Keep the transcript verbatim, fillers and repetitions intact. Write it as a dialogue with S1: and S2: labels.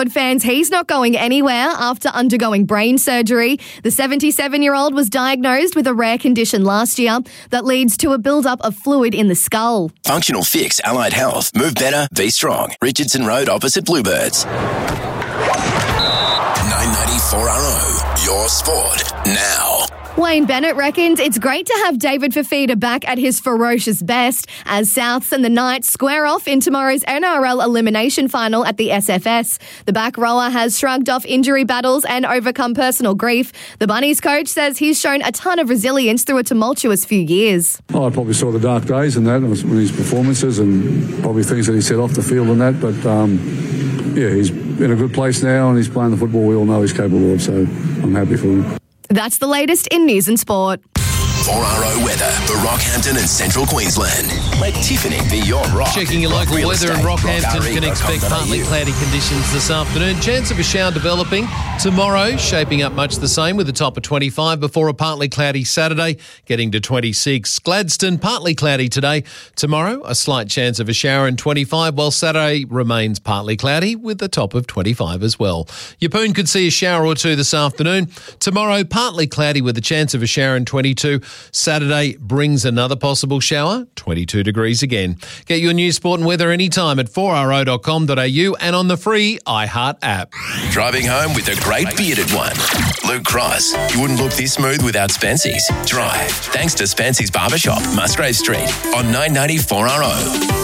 S1: But fans, he's not going anywhere after undergoing brain surgery. The seventy-seven-year-old was diagnosed with a rare condition last year that leads to a build-up of fluid in the skull.
S2: Functional Fix Allied Health. Move better, be strong. Richardson Road opposite Bluebirds. nine ninety-four R O, your sport now.
S1: Wayne Bennett reckons it's great to have David Fifita back at his ferocious best as Souths and the Knights square off in tomorrow's N R L elimination final at the S F S. The back rower has shrugged off injury battles and overcome personal grief. The Bunnies coach says he's shown a ton of resilience through a tumultuous few years.
S3: Oh, I probably saw the dark days and that, and his performances and probably things that he said off the field and that, but um, yeah, he's in a good place now and he's playing the football we all know he's capable of, so I'm happy for him.
S1: That's the latest in news and sport.
S2: four R O weather for Rockhampton and Central Queensland. Let Tiffany be your rock.
S4: Checking your local
S2: Real
S4: weather in
S2: estate,
S4: Rockhampton,
S2: rock R E
S4: can expect
S2: dot com dot a u.
S4: partly cloudy conditions this afternoon. Chance of a shower developing tomorrow, shaping up much the same with a top of twenty-five before a partly cloudy Saturday, getting to twenty-six. Gladstone, partly cloudy today. Tomorrow, a slight chance of a shower in twenty-five, while Saturday remains partly cloudy with a top of twenty-five as well. Yeppoon could see a shower or two this afternoon. Tomorrow, partly cloudy with a chance of a shower in twenty-two. Saturday brings another possible shower, twenty-two degrees again. Get your news, sport and weather anytime at four r o dot com dot a u and on the free iHeart app.
S2: Driving home with a great bearded one. Luke Cross. You wouldn't look this smooth without Spency's. Drive. Thanks to Spency's Barbershop, Musgrave Street on nine ninety-four R O.